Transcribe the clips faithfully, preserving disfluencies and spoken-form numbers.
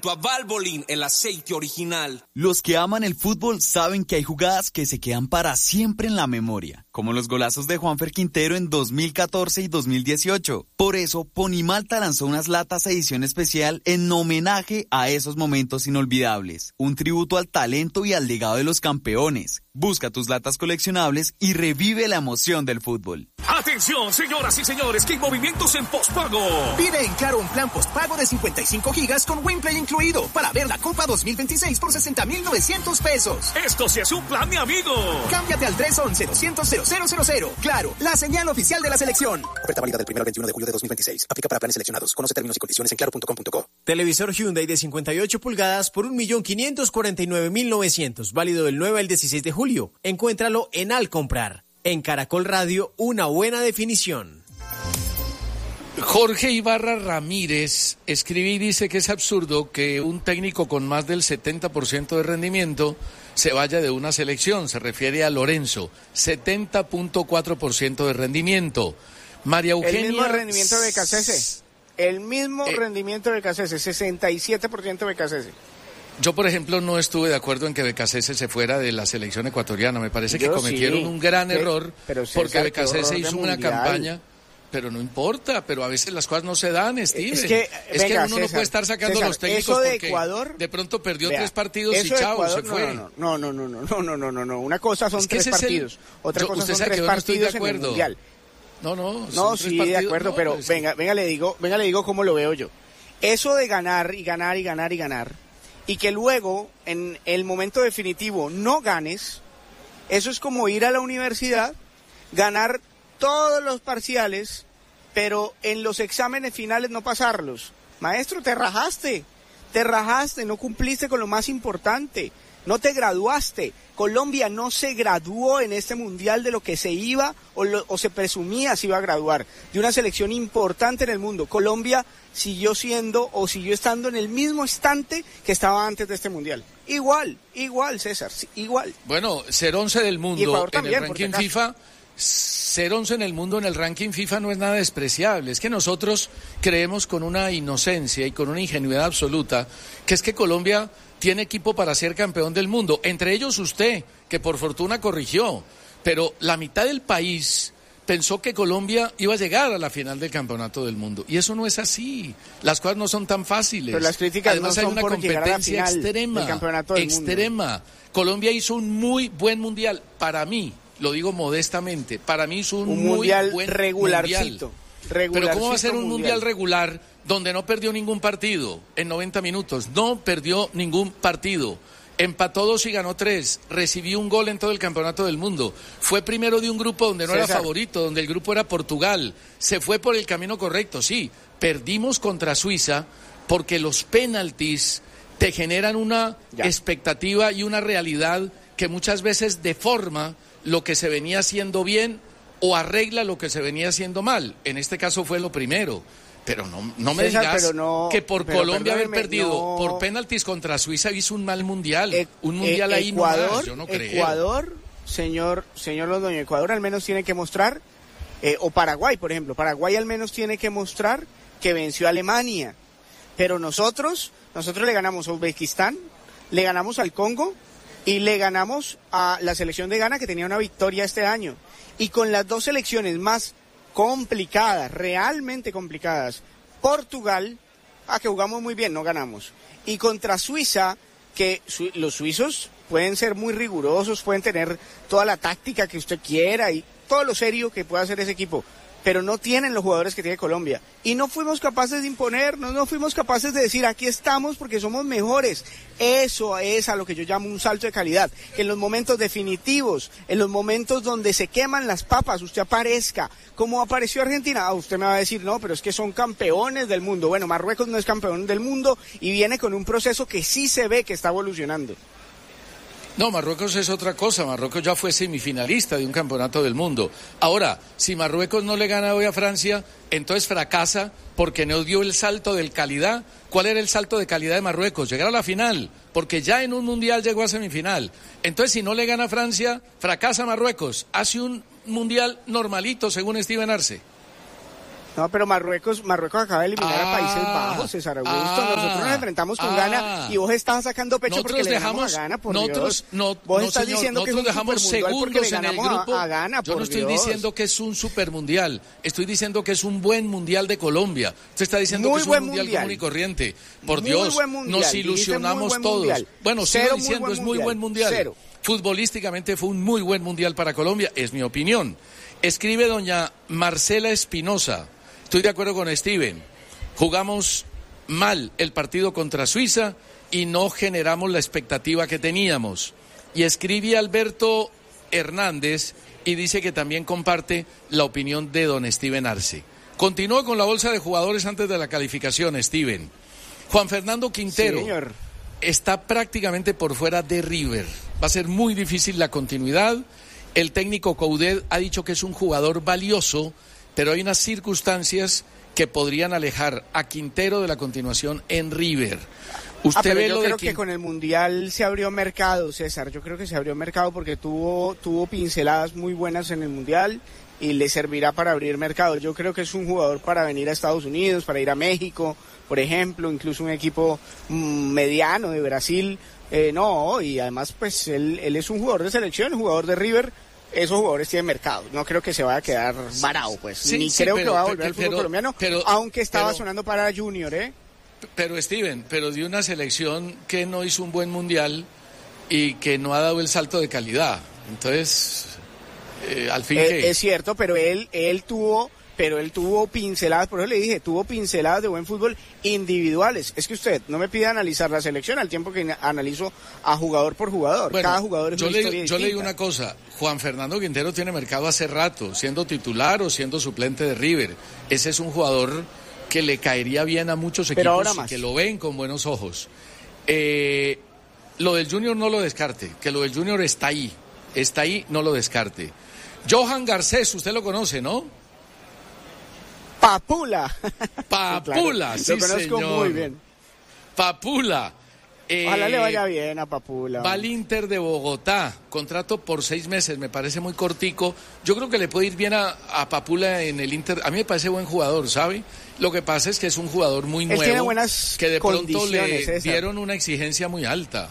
A Valvoline, el aceite original. Los que aman el fútbol saben que hay jugadas que se quedan para siempre en la memoria, como los golazos de Juanfer Quintero en dos mil catorce y dos mil dieciocho. Por eso, Ponimalta lanzó unas latas edición especial en homenaje a esos momentos inolvidables. Un tributo al talento y al legado de los campeones. Busca tus latas coleccionables y revive la emoción del fútbol. Atención, señoras y señores, que hay movimientos en postpago. Pide en Claro un plan postpago de cincuenta y cinco gigas con WinPlay incluido para ver la Copa dos mil veintiséis por sesenta mil novecientos pesos. Esto sí es un plan, mi amigo. Cámbiate al tres once doscientos cero cero cero cero. Claro, la señal oficial de la selección. Oferta válida del primero al veintiuno de julio de dos mil veintiséis. Aplica para planes seleccionados. Conoce términos y condiciones en claro punto com punto co. Televisor Hyundai de cincuenta y ocho pulgadas por un millón quinientos cuarenta y nueve mil novecientos. Válido del nueve al dieciséis de julio. Encuéntralo en Al Comprar. En Caracol Radio, una buena definición. Jorge Ibarra Ramírez escribe y dice que es absurdo que un técnico con más del setenta por ciento de rendimiento se vaya de una selección. Se refiere a Lorenzo, setenta punto cuatro por ciento de rendimiento. María Eugenia... El mismo rendimiento de Becasese. El mismo eh, rendimiento de Becasese, sesenta y siete por ciento de Becasese. Yo, por ejemplo, no estuve de acuerdo en que Becasese se fuera de la selección ecuatoriana. Me parece que Yo cometieron sí. un gran sí. error pero porque Becasese hizo una campaña... Pero no importa, pero a veces las cosas no se dan, Steven. Es que, es venga, que uno César, no puede estar sacando César, los técnicos de porque Ecuador, de pronto perdió vea, tres partidos y chao, Ecuador, se fue. No, no, no, no, no, no, no, no, no, no. Una cosa son es tres partidos, el, otra yo, cosa son tres partidos no en el Mundial. No, no, no, sí, partidos, de acuerdo, no, pero es venga, venga, le digo, venga, le digo cómo lo veo yo. Eso de ganar y ganar y ganar y ganar, y que luego, en el momento definitivo, no ganes, eso es como ir a la universidad, ganar todos los parciales, pero en los exámenes finales no pasarlos. Maestro, te rajaste, te rajaste, no cumpliste con lo más importante, no te graduaste. Colombia no se graduó en este mundial de lo que se iba o, lo, o se presumía se iba a graduar, de una selección importante en el mundo. Colombia siguió siendo o siguió estando en el mismo instante que estaba antes de este mundial. Igual, igual, César, igual. Bueno, ser once del mundo en también, el ranking FIFA... Ser once en el mundo en el ranking FIFA no es nada despreciable. Es que nosotros creemos con una inocencia y con una ingenuidad absoluta que es que Colombia tiene equipo para ser campeón del mundo. Entre ellos usted, que por fortuna corrigió. Pero la mitad del país pensó que Colombia iba a llegar a la final del campeonato del mundo. Y eso no es así. Las cosas no son tan fáciles. Pero las críticas Además no hay son una por competencia llegar a la final extrema. del campeonato del extrema. mundo. Colombia hizo un muy buen mundial para mí. Lo digo modestamente, para mí es un, un muy mundial buen regularcito, mundial. regularcito. Pero ¿cómo va a ser un mundial. mundial regular donde no perdió ningún partido en noventa minutos? No perdió ningún partido. Empató dos y ganó tres. Recibió un gol en todo el campeonato del mundo. Fue primero de un grupo donde no César. era favorito, donde el grupo era Portugal. Se fue por el camino correcto, sí. Perdimos contra Suiza porque los penaltis te generan una ya. expectativa y una realidad que muchas veces deforma lo que se venía haciendo bien o arregla lo que se venía haciendo mal. En este caso fue lo primero. Pero no, no me César, digas no, que por Colombia haber perdido no, por penaltis contra Suiza hizo un mal mundial. E, un mundial e, ahí Ecuador, no más, yo no creo. Ecuador, señor, señor Londoño, Ecuador al menos tiene que mostrar, eh, o Paraguay, por ejemplo, Paraguay al menos tiene que mostrar que venció a Alemania. Pero nosotros, nosotros le ganamos a Uzbekistán, le ganamos al Congo, y le ganamos a la selección de Ghana que tenía una victoria este año. Y con las dos selecciones más complicadas, realmente complicadas, Portugal, a que jugamos muy bien, no ganamos. Y contra Suiza, que su, los suizos pueden ser muy rigurosos, pueden tener toda la táctica que usted quiera y todo lo serio que pueda hacer ese equipo, pero no tienen los jugadores que tiene Colombia. Y no fuimos capaces de imponernos, no fuimos capaces de decir aquí estamos porque somos mejores. Eso es a lo que yo llamo un salto de calidad. Que en los momentos definitivos, en los momentos donde se queman las papas, usted aparezca. ¿Cómo apareció Argentina? Ah, usted me va a decir, no, pero es que son campeones del mundo. Bueno, Marruecos no es campeón del mundo y viene con un proceso que sí se ve que está evolucionando. No, Marruecos es otra cosa. Marruecos ya fue semifinalista de un campeonato del mundo. Ahora, si Marruecos no le gana hoy a Francia, entonces fracasa porque no dio el salto de calidad. ¿Cuál era el salto de calidad de Marruecos? Llegar a la final, porque ya en un mundial llegó a semifinal. Entonces, si no le gana a Francia, fracasa Marruecos. Hace un mundial normalito, según Steven Arce. No, pero Marruecos, Marruecos acaba de eliminar ah, a Países Bajos, César Augusto. Ah, nosotros nos enfrentamos con ah, Ghana y vos estás sacando pecho nosotros porque le dejamos, ganamos a Ghana, por nosotros, Dios. No, vos no, estás señor, diciendo que nosotros es un dejamos segundos en el grupo. A, a Ghana, Yo no estoy Dios. diciendo que es un supermundial, estoy diciendo que es un buen mundial de Colombia. Usted está diciendo muy que es un mundial, mundial común y corriente. Por muy Dios, mundial. nos ilusionamos todos. Mundial. Bueno, Cero sigo diciendo, muy es muy buen mundial. Cero. Futbolísticamente fue un muy buen mundial para Colombia, es mi opinión. Escribe doña Marcela Espinosa. Estoy de acuerdo con Steven. Jugamos mal el partido contra Suiza y no generamos la expectativa que teníamos. Y escribe Alberto Hernández y dice que también comparte la opinión de don Steven Arce. Continúo con la bolsa de jugadores antes de la calificación, Steven. Juan Fernando Quintero sí, señor. Está prácticamente por fuera de River. Va a ser muy difícil la continuidad. El técnico Coudet ha dicho que es un jugador valioso, pero hay unas circunstancias que podrían alejar a Quintero de la continuación en River. Usted ah, pero ve yo lo creo de que con el Mundial se abrió mercado, César. Yo creo que se abrió mercado porque tuvo, tuvo pinceladas muy buenas en el Mundial y le servirá para abrir mercado. Yo creo que es un jugador para venir a Estados Unidos, para ir a México, por ejemplo, incluso un equipo mmm, mediano de Brasil. Eh, no, y además pues él, él es un jugador de selección, un jugador de River. Esos jugadores tienen mercado. No creo que se vaya a quedar varado, pues. Sí, Ni sí, creo pero, que va a volver pero, al fútbol pero, colombiano, pero, aunque estaba pero, sonando para Junior, ¿eh? Pero, Steven, pero de una selección que no hizo un buen mundial y que no ha dado el salto de calidad. Entonces, eh, al fin eh, que... Es cierto, pero él, él tuvo... pero él tuvo pinceladas, por eso le dije, tuvo pinceladas de buen fútbol individuales. Es que usted no me pide analizar la selección al tiempo que analizo a jugador por jugador. Bueno, cada jugador es yo una le, historia Yo distinta. le digo una cosa, Juan Fernando Quintero tiene mercado hace rato, siendo titular o siendo suplente de River. Ese es un jugador que le caería bien a muchos equipos pero ahora más. que lo ven con buenos ojos. Eh, lo del Junior no lo descarte, que lo del Junior está ahí, está ahí, no lo descarte. Johan Garcés, usted lo conoce, ¿no? Papula. Papula, sí, sí, claro. Lo conozco señor. muy bien. Papula. Eh, Ojalá le vaya bien a Papula. Va al Inter de Bogotá, contrato por seis meses, me parece muy cortico. Yo creo que le puede ir bien a, a Papula en el Inter. A mí me parece buen jugador, ¿sabe? Lo que pasa es que es un jugador muy nuevo. Él tiene buenas que de pronto le César. dieron una exigencia muy alta.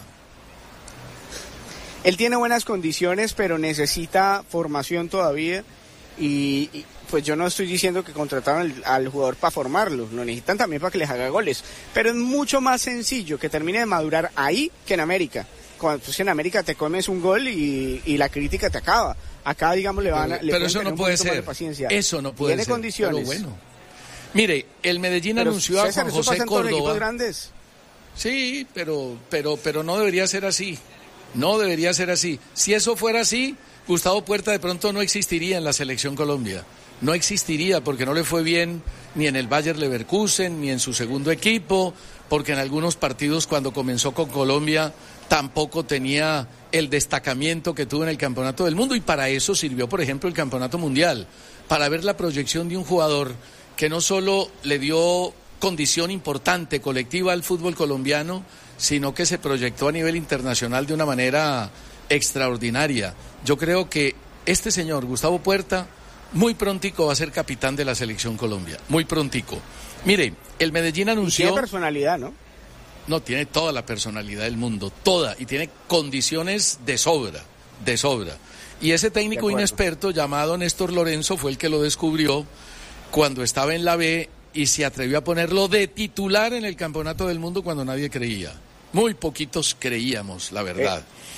Él tiene buenas condiciones, pero necesita formación todavía. Y, y pues yo no estoy diciendo que contrataron al, al jugador para formarlo, lo necesitan también para que les haga goles, pero es mucho más sencillo que termine de madurar ahí que en América. Cuando pues, en América te comes un gol y, y la crítica te acaba. Acá, digamos, le van a... Pero, pero eso no puede ser. Eso no puede Tiene ser. Condiciones. Pero bueno. Mire, el Medellín pero, anunció César, a Juan José Córdoba. Grandes. Sí, pero, pero, pero no debería ser así. No debería ser así. Si eso fuera así, Gustavo Puerta de pronto no existiría en la Selección Colombia. No existiría porque no le fue bien ni en el Bayer Leverkusen ni en su segundo equipo, porque en algunos partidos cuando comenzó con Colombia tampoco tenía el destacamiento que tuvo en el Campeonato del Mundo, y para eso sirvió, por ejemplo, el Campeonato Mundial, para ver la proyección de un jugador que no solo le dio condición importante colectiva al fútbol colombiano, sino que se proyectó a nivel internacional de una manera extraordinaria. Yo creo que este señor, Gustavo Puerta, muy prontico va a ser capitán de la Selección Colombia, muy prontico. Mire, el Medellín anunció... Y tiene personalidad, ¿no? No, tiene toda la personalidad del mundo, toda, y tiene condiciones de sobra, de sobra. Y ese técnico inexperto llamado Néstor Lorenzo fue el que lo descubrió cuando estaba en la B y se atrevió a ponerlo de titular en el Campeonato del Mundo cuando nadie creía. Muy poquitos creíamos, la verdad.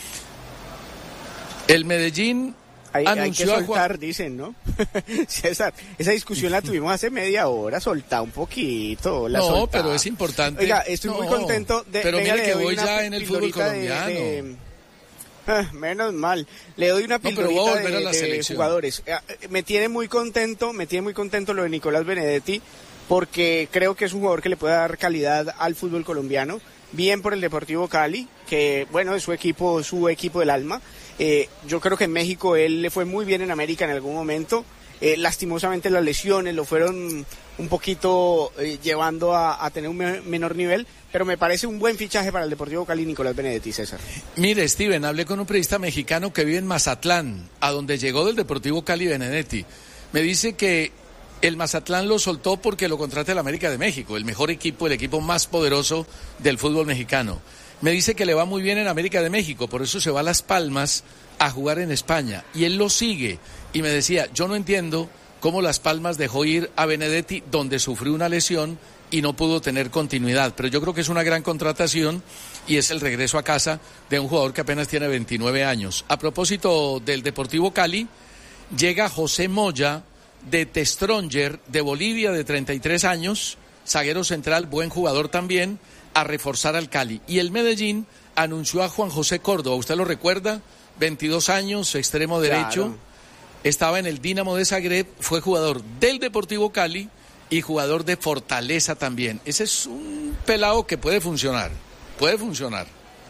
Eh. El Medellín... Hay, anunció hay que soltar, Juan... dicen, ¿no? César, esa discusión la tuvimos hace media hora, soltá un poquito. La no, soltá. pero es importante. Oiga, estoy no, muy contento de... Pero venga, mire que voy una ya en el fútbol colombiano. De, de, ah, menos mal. Le doy una pildorita no, de, de jugadores. Me tiene muy contento, me tiene muy contento lo de Nicolás Benedetti, porque creo que es un jugador que le puede dar calidad al fútbol colombiano. Bien por el Deportivo Cali, que bueno, es su equipo, su equipo del alma. Eh, yo creo que en México él le fue muy bien en América en algún momento. Eh, lastimosamente las lesiones lo fueron un poquito eh, llevando a, a tener un me- menor nivel, pero me parece un buen fichaje para el Deportivo Cali, Nicolás Benedetti, César. Mire, Steven, hablé con un periodista mexicano que vive en Mazatlán, a donde llegó del Deportivo Cali Benedetti. Me dice que El Mazatlán lo soltó porque lo contrata el América de México, el mejor equipo, el equipo más poderoso del fútbol mexicano. Me dice que le va muy bien en América de México, por eso se va a Las Palmas a jugar en España. Y él lo sigue. Y me decía, yo no entiendo cómo Las Palmas dejó ir a Benedetti, donde sufrió una lesión y no pudo tener continuidad. Pero yo creo que es una gran contratación y es el regreso a casa de un jugador que apenas tiene veintinueve años. A propósito del Deportivo Cali, llega José Moya, de The Stronger, de Bolivia, de treinta y tres años, zaguero central, buen jugador también, a reforzar al Cali. Y el Medellín anunció a Juan José Córdoba, ¿usted lo recuerda? veintidós años, extremo derecho, claro. Estaba en el Dinamo de Zagreb, fue jugador del Deportivo Cali y jugador de Fortaleza también. Ese es un pelado que puede funcionar, puede funcionar.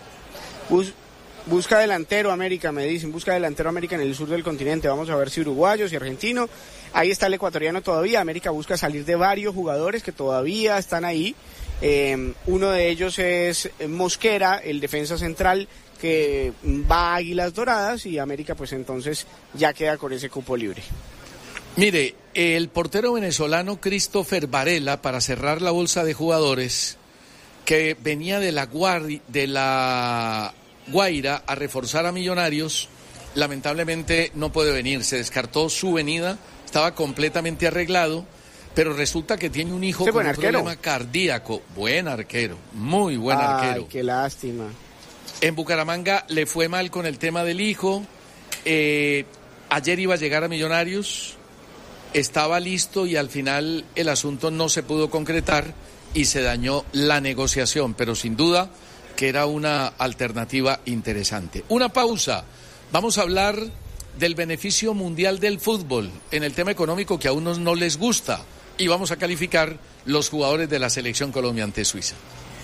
Bus- busca delantero América, me dicen, busca delantero América en el sur del continente. Vamos a ver si uruguayos y argentinos. Ahí está el ecuatoriano todavía. América busca salir de varios jugadores que todavía están ahí. Eh, uno de ellos es Mosquera, el defensa central que va a Águilas Doradas, y América pues entonces ya queda con ese cupo libre. Mire, el portero venezolano Christopher Varela, para cerrar la bolsa de jugadores, que venía de la, Guardi, de la Guaira a reforzar a Millonarios, lamentablemente no puede venir, se descartó su venida, estaba completamente arreglado, pero resulta que tiene un hijo con un problema cardíaco. Buen arquero, muy buen Ay, arquero. Qué lástima. En Bucaramanga le fue mal con el tema del hijo, eh, ayer iba a llegar a Millonarios, estaba listo y al final el asunto no se pudo concretar y se dañó la negociación, pero sin duda que era una alternativa interesante. Una pausa, vamos a hablar del beneficio mundial del fútbol en el tema económico que a unos no les gusta y vamos a calificar los jugadores de la selección Colombia ante Suiza.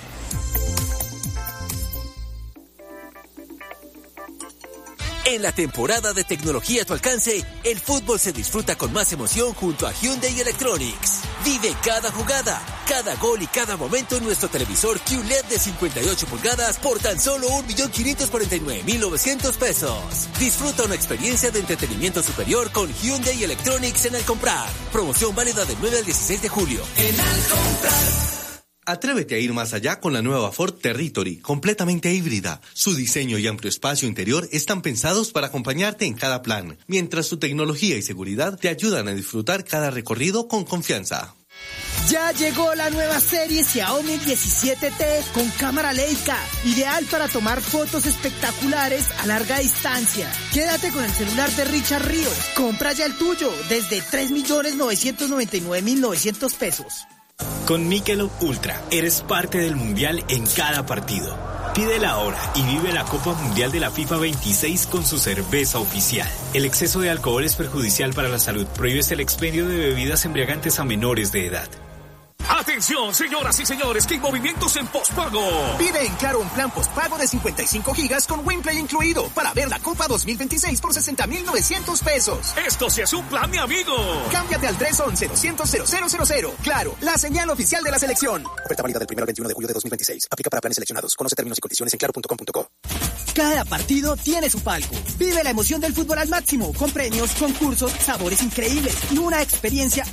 En la temporada de tecnología a tu alcance, el fútbol se disfruta con más emoción junto a Hyundai Electronics. Vive cada jugada, cada gol y cada momento en nuestro televisor Q L E D de cincuenta y ocho pulgadas por tan solo un millón quinientos cuarenta y nueve mil novecientos pesos. Disfruta una experiencia de entretenimiento superior con Hyundai Electronics en Al Comprar. Promoción válida del nueve al dieciséis de julio. En Al Comprar. Atrévete a ir más allá con la nueva Ford Territory, completamente híbrida. Su diseño y amplio espacio interior están pensados para acompañarte en cada plan, mientras su tecnología y seguridad te ayudan a disfrutar cada recorrido con confianza. Ya llegó la nueva serie Xiaomi diecisiete T con cámara Leica, ideal para tomar fotos espectaculares a larga distancia. Quédate con el celular de Richard Ríos. Compra ya el tuyo desde tres millones novecientos noventa y nueve mil novecientos pesos. Con Michelob Ultra eres parte del Mundial en cada partido. Pídela ahora y vive la Copa Mundial de la FIFA veintiséis con su cerveza oficial. El exceso de alcohol es perjudicial para la salud. Prohíbes el expendio de bebidas embriagantes a menores de edad. Atención, señoras y señores, que hay movimientos en pospago. Pide en Claro un plan pospago de cincuenta y cinco gigas con WinPlay incluido para ver la Copa dos mil veintiséis por sesenta mil novecientos pesos. Esto sí es un plan, mi amigo. Cámbiate al tres once doscientos cero cero cero cero. Claro, la señal oficial de la selección. Oferta válida del primero al veintiuno de julio de dos mil veintiséis. Aplica para planes seleccionados. Conoce términos y condiciones en claro punto com punto co. Cada partido tiene su palco. Vive la emoción del fútbol al máximo, con premios, concursos, sabores increíbles y una experiencia